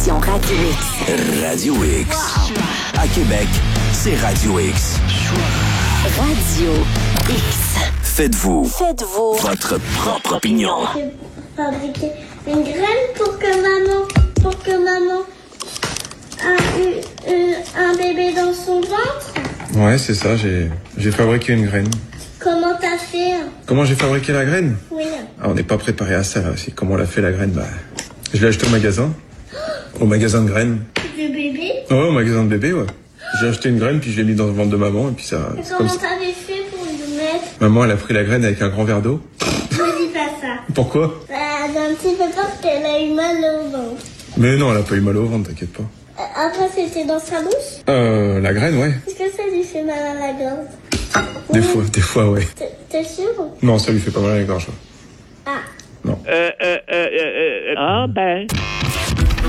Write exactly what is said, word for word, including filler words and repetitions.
Radio X. Radio X. Wow. À Québec, c'est Radio X. Radio X. Faites-vous. Faites-vous. Votre propre opinion. J'ai fabriqué une graine pour que maman, pour que maman a eu euh, un bébé dans son ventre. Ouais, c'est ça, j'ai, j'ai fabriqué une graine. Comment t'as fait? Comment j'ai fabriqué la graine? Oui. Ah, on n'est pas préparé à ça, là. C'est comment on l'a fait, la graine? Bah, je l'ai acheté au magasin. Au magasin de graines. Du bébé? Ouais, au magasin de bébé, ouais. J'ai acheté une graine, puis je l'ai mis dans le ventre de maman, et puis ça... Et comment t'avais fait pour le mettre? Maman, elle a pris la graine avec un grand verre d'eau. Ne dis pas ça. Pourquoi? Bah, j'ai un petit peu peur qu'elle a eu mal au ventre. Mais non, elle a pas eu mal au ventre, t'inquiète pas. Euh, après, c'était dans sa bouche? Euh, la graine, ouais. Est-ce que ça lui fait mal à la gorge? Des Oui. fois, des fois, ouais. T'es, t'es sûr? Non, ça lui fait pas mal à la gorge. Ah. Non. Euh, euh, euh, euh, euh, ah ben...